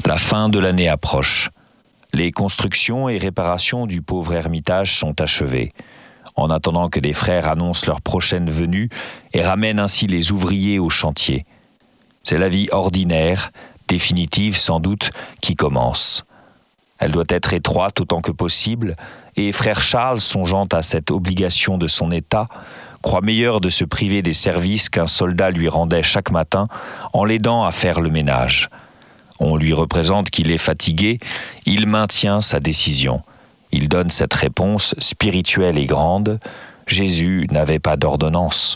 La fin de l'année approche. Les constructions et réparations du pauvre ermitage sont achevées. En attendant que les frères annoncent leur prochaine venue et ramènent ainsi les ouvriers au chantier. C'est la vie ordinaire, définitive sans doute, qui commence. Elle doit être étroite autant que possible, et frère Charles, songeant à cette obligation de son état, croit meilleur de se priver des services qu'un soldat lui rendait chaque matin en l'aidant à faire le ménage. On lui représente qu'il est fatigué, il maintient sa décision. Il donne cette réponse spirituelle et grande: Jésus n'avait pas d'ordonnance.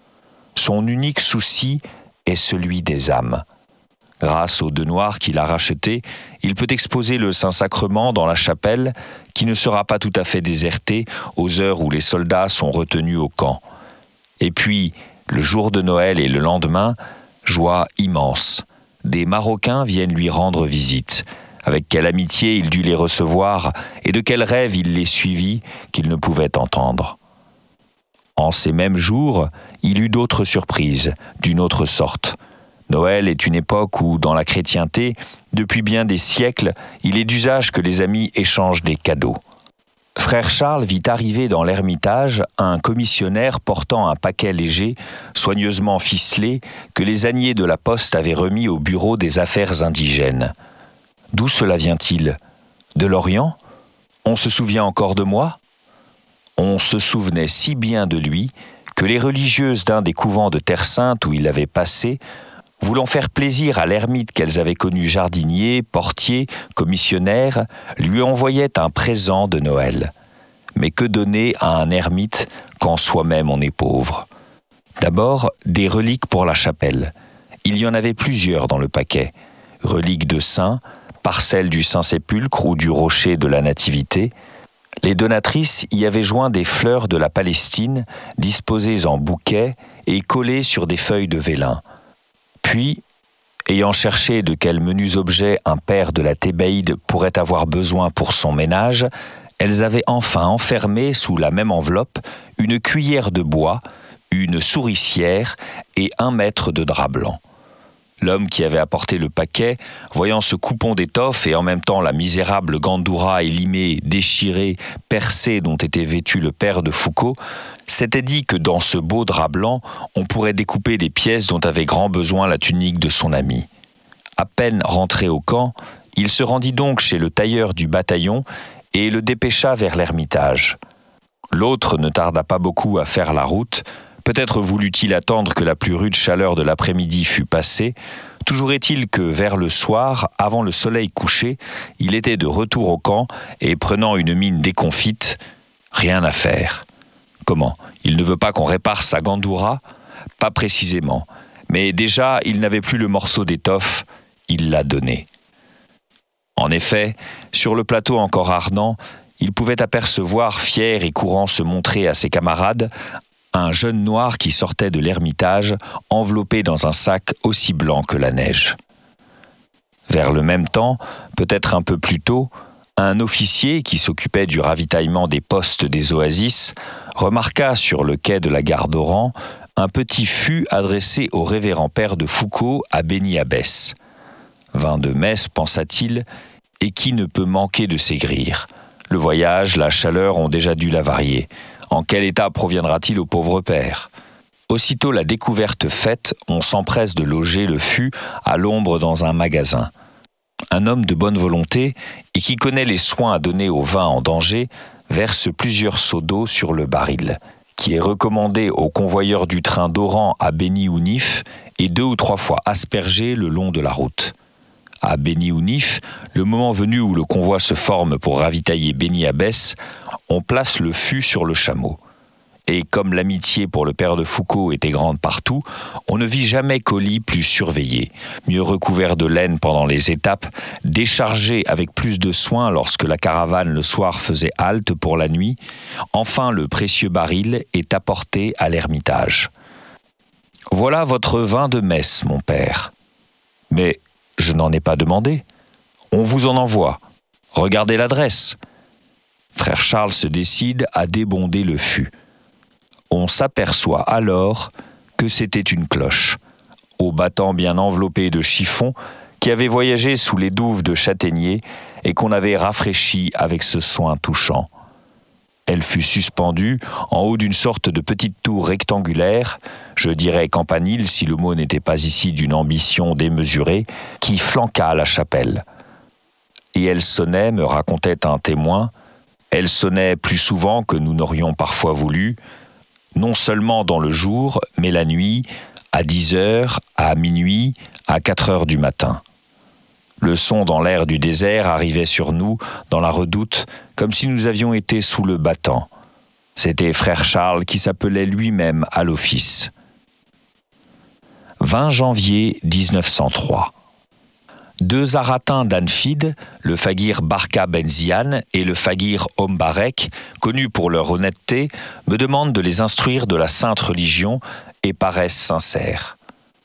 Son unique souci est celui des âmes. Grâce aux 2 noirs qu'il a rachetés, il peut exposer le Saint-Sacrement dans la chapelle, qui ne sera pas tout à fait désertée aux heures où les soldats sont retenus au camp. Et puis, le jour de Noël et le lendemain, joie immense. Des Marocains viennent lui rendre visite. Avec quelle amitié il dut les recevoir et de quel rêve il les suivit qu'il ne pouvait entendre. En ces mêmes jours, il eut d'autres surprises, d'une autre sorte. Noël est une époque où, dans la chrétienté, depuis bien des siècles, il est d'usage que les amis échangent des cadeaux. Frère Charles vit arriver dans l'ermitage un commissionnaire portant un paquet léger, soigneusement ficelé, que les âniers de la poste avaient remis au bureau des affaires indigènes. D'où cela vient-il ? De l'Orient ? On se souvient encore de moi ? On se souvenait si bien de lui que les religieuses d'un des couvents de Terre Sainte où il avait passé, voulant faire plaisir à l'ermite qu'elles avaient connu jardinier, portier, commissionnaire, lui envoyaient un présent de Noël. Mais que donner à un ermite quand soi-même on est pauvre ? D'abord, des reliques pour la chapelle. Il y en avait plusieurs dans le paquet. Reliques de saints, parcelles du Saint-Sépulcre ou du rocher de la Nativité. Les donatrices y avaient joint des fleurs de la Palestine, disposées en bouquets et collées sur des feuilles de vélin. Puis, ayant cherché de quels menus objets un père de la Thébaïde pourrait avoir besoin pour son ménage, elles avaient enfin enfermé sous la même enveloppe une cuillère de bois, une souricière et 1 mètre de drap blanc. L'homme qui avait apporté le paquet, voyant ce coupon d'étoffe et en même temps la misérable gandoura élimée, déchirée, percée dont était vêtu le père de Foucault, s'était dit que dans ce beau drap blanc, on pourrait découper des pièces dont avait grand besoin la tunique de son ami. À peine rentré au camp, il se rendit donc chez le tailleur du bataillon et le dépêcha vers l'ermitage. L'autre ne tarda pas beaucoup à faire la route. Peut-être voulut-il attendre que la plus rude chaleur de l'après-midi fût passée. Toujours est-il que vers le soir, avant le soleil couché, il était de retour au camp et prenant une mine déconfite, rien à faire. Comment ? Il ne veut pas qu'on répare sa gandoura ? Pas précisément. Mais déjà, il n'avait plus le morceau d'étoffe, il l'a donné. En effet, sur le plateau encore ardent, il pouvait apercevoir, fier et courant se montrer à ses camarades, un jeune noir qui sortait de l'ermitage, enveloppé dans un sac aussi blanc que la neige. Vers le même temps, peut-être un peu plus tôt, un officier qui s'occupait du ravitaillement des postes des oasis remarqua sur le quai de la gare d'Oran un petit fût adressé au révérend père de Foucault à Béni-Abbès. Vin de messe, pensa-t-il, et qui ne peut manquer de s'aigrir ? Le voyage, la chaleur ont déjà dû l'avarier. En quel état proviendra-t-il au pauvre père ? Aussitôt la découverte faite, on s'empresse de loger le fût à l'ombre dans un magasin. Un homme de bonne volonté, et qui connaît les soins à donner au vin en danger, verse plusieurs seaux d'eau sur le baril, qui est recommandé aux convoyeurs du train d'Oran à Béni-Ounif et 2 ou 3 fois aspergé le long de la route. À Béni-Ounif, le moment venu où le convoi se forme pour ravitailler Béni-Abbès, on place le fût sur le chameau. Et comme l'amitié pour le père de Foucault était grande partout, on ne vit jamais colis plus surveillé, mieux recouvert de laine pendant les étapes, déchargé avec plus de soin lorsque la caravane le soir faisait halte pour la nuit. Enfin, le précieux baril est apporté à l'ermitage. « Voilà votre vin de messe, mon père. » « Mais je n'en ai pas demandé. On vous en envoie. Regardez l'adresse. » Frère Charles se décide à débonder le fût. On s'aperçoit alors que c'était une cloche, au battant bien enveloppé de chiffon, qui avait voyagé sous les douves de châtaignier et qu'on avait rafraîchi avec ce soin touchant. Elle fut suspendue en haut d'une sorte de petite tour rectangulaire, je dirais campanile si le mot n'était pas ici d'une ambition démesurée, qui flanqua la chapelle. Et elle sonnait, me racontait un témoin, elle sonnait plus souvent que nous n'aurions parfois voulu, non seulement dans le jour, mais la nuit, à 10h, à minuit, à 4h du matin. Le son dans l'air du désert arrivait sur nous, dans la redoute, comme si nous avions été sous le battant. C'était frère Charles qui s'appelait lui-même à l'office. 20 janvier 1903. 2 Aratins d'Anfid, le faguir Barka Benziane et le faguir Ombarek, connus pour leur honnêteté, me demandent de les instruire de la sainte religion et paraissent sincères.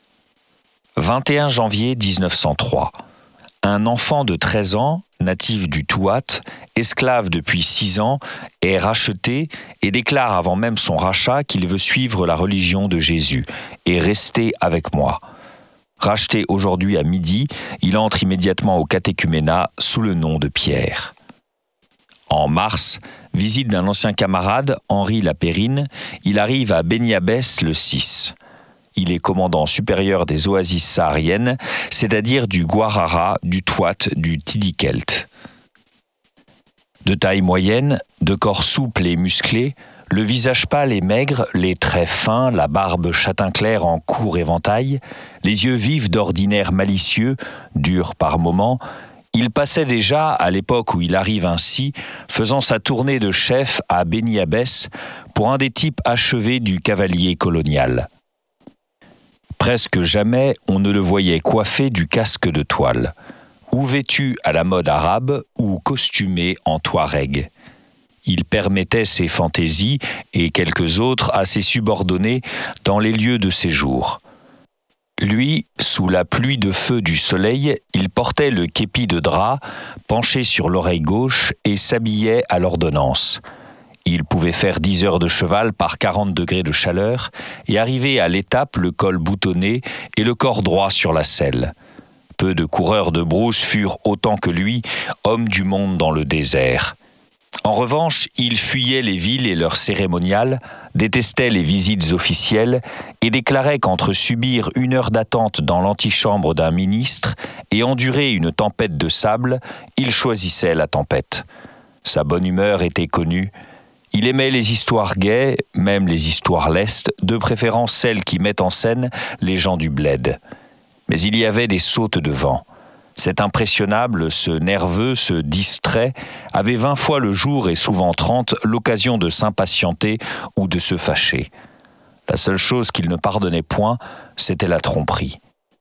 21 janvier 1903. Un enfant de 13 ans, natif du Touat, esclave depuis 6 ans, est racheté et déclare avant même son rachat qu'il veut suivre la religion de Jésus et rester avec moi. Racheté aujourd'hui à midi, il entre immédiatement au catéchuménat sous le nom de Pierre. En mars, visite d'un ancien camarade, Henri Lapérine, il arrive à Beniabès le 6. Il est commandant supérieur des oasis sahariennes, c'est-à-dire du Guarara, du Touat, du Tidikelt. De taille moyenne, de corps souple et musclé, le visage pâle et maigre, les traits fins, la barbe châtain clair en court éventail, les yeux vifs d'ordinaire malicieux, durs par moments, il passait déjà, à l'époque où il arrive ainsi, faisant sa tournée de chef à Beniabès, pour un des types achevés du cavalier colonial. Presque jamais on ne le voyait coiffé du casque de toile, ou vêtu à la mode arabe, ou costumé en touareg. Il permettait ses fantaisies et quelques autres à ses subordonnés dans les lieux de séjour. Lui, sous la pluie de feu du soleil, il portait le képi de drap, penché sur l'oreille gauche et s'habillait à l'ordonnance. Il pouvait faire 10 heures de cheval par 40 degrés de chaleur et arriver à l'étape le col boutonné et le corps droit sur la selle. Peu de coureurs de brousse furent autant que lui, hommes du monde dans le désert. En revanche, il fuyait les villes et leurs cérémoniales, détestait les visites officielles et déclarait qu'entre subir 1 heure d'attente dans l'antichambre d'un ministre et endurer une tempête de sable, il choisissait la tempête. Sa bonne humeur était connue. Il aimait les histoires gaies, même les histoires lestes, de préférence celles qui mettent en scène les gens du bled. Mais il y avait des sautes de vent. Cet impressionnable, ce nerveux, ce distrait, avait 20 fois le jour et souvent 30 l'occasion de s'impatienter ou de se fâcher. La seule chose qu'il ne pardonnait point, c'était la tromperie.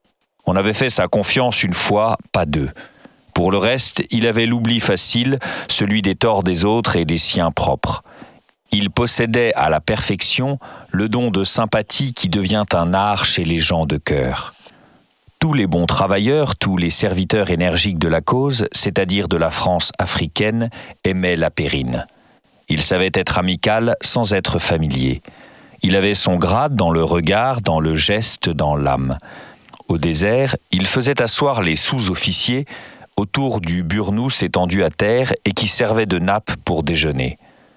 On avait fait sa confiance 1 fois, pas 2. Pour le reste, il avait l'oubli facile, celui des torts des autres et des siens propres. Il possédait à la perfection le don de sympathie qui devient un art chez les gens de cœur. Tous les bons travailleurs, tous les serviteurs énergiques de la cause, c'est-à-dire de la France africaine, aimaient Lapérine. Il savait être amical sans être familier. Il avait son grade dans le regard, dans le geste, dans l'âme. Au désert, il faisait asseoir les sous-officiers autour du burnous étendu à terre et qui servait de nappe pour déjeuner.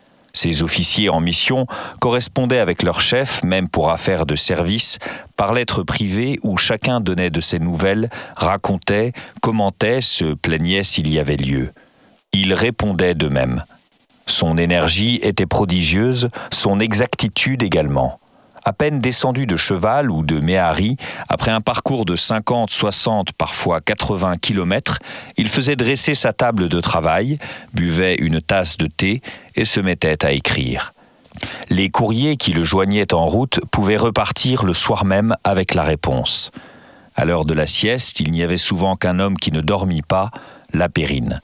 Ces officiers en mission correspondaient avec leur chef, même pour affaires de service, par lettres privées où chacun donnait de ses nouvelles, racontait, commentait, se plaignait s'il y avait lieu. Il répondait d'eux-mêmes. Son énergie était prodigieuse, son exactitude également. À peine descendu de cheval ou de méhari, après un parcours de 50, 60, parfois 80 kilomètres, il faisait dresser sa table de travail, buvait une tasse de thé et se mettait à écrire. Les courriers qui le joignaient en route pouvaient repartir le soir même avec la réponse. À l'heure de la sieste, il n'y avait souvent qu'un homme qui ne dormit pas, Lapérine.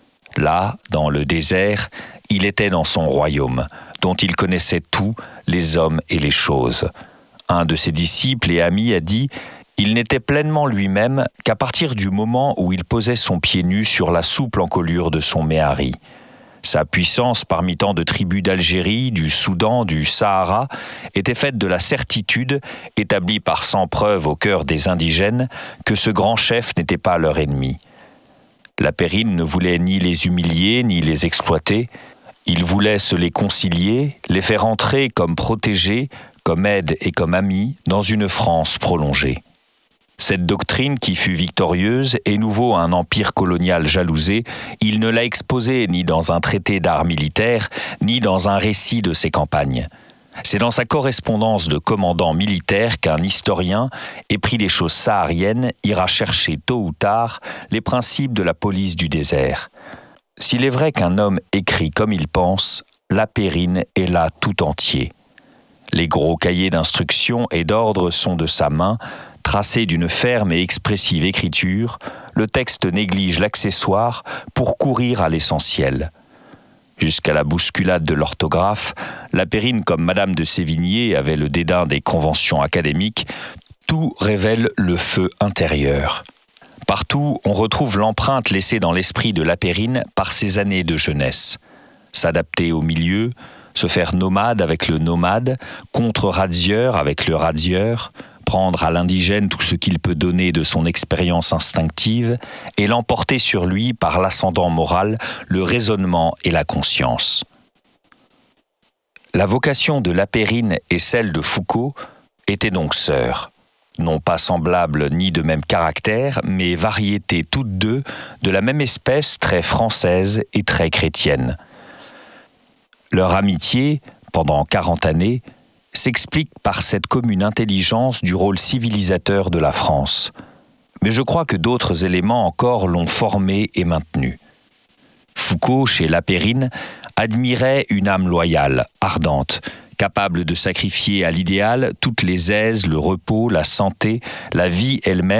Là, dans le désert, il était dans son royaume, dont il connaissait tout, les hommes et les choses. Un de ses disciples et amis a dit « Il n'était pleinement lui-même qu'à partir du moment où il posait son pied nu sur la souple encolure de son méhari. Sa puissance parmi tant de tribus d'Algérie, du Soudan, du Sahara, était faite de la certitude, établie par 100 preuves au cœur des indigènes, que ce grand chef n'était pas leur ennemi. La Périne ne voulait ni les humilier, ni les exploiter. Il voulait se les concilier, les faire entrer comme protégés, comme aides et comme amis, dans une France prolongée. Cette doctrine, qui fut victorieuse et nouveau à un empire colonial jalousé, il ne l'a exposée ni dans un traité d'art militaire, ni dans un récit de ses campagnes. C'est dans sa correspondance de commandant militaire qu'un historien, épris des choses sahariennes, ira chercher tôt ou tard les principes de la police du désert. S'il est vrai qu'un homme écrit comme il pense, la Périne est là tout entier. Les gros cahiers d'instructions et d'ordre sont de sa main, tracés d'une ferme et expressive écriture, le texte néglige l'accessoire pour courir à l'essentiel. Jusqu'à la bousculade de l'orthographe, la Périne, comme Madame de Sévigné, avait le dédain des conventions académiques, tout révèle le feu intérieur. Partout, on retrouve l'empreinte laissée dans l'esprit de la Périne par ses années de jeunesse. S'adapter au milieu, se faire nomade avec le nomade, contre-radieur avec le radieur, prendre à l'indigène tout ce qu'il peut donner de son expérience instinctive et l'emporter sur lui par l'ascendant moral, le raisonnement et la conscience. La vocation de la Périne et celle de Foucault étaient donc sœurs, non pas semblables ni de même caractère, mais variétés toutes deux de la même espèce très française et très chrétienne. Leur amitié, pendant 40 années, s'explique par cette commune intelligence du rôle civilisateur de la France. Mais je crois que d'autres éléments encore l'ont formée et maintenue. Foucault, chez la Périne, admirait une âme loyale, ardente, capable de sacrifier à l'idéal toutes les aises, le repos, la santé, la vie elle-même,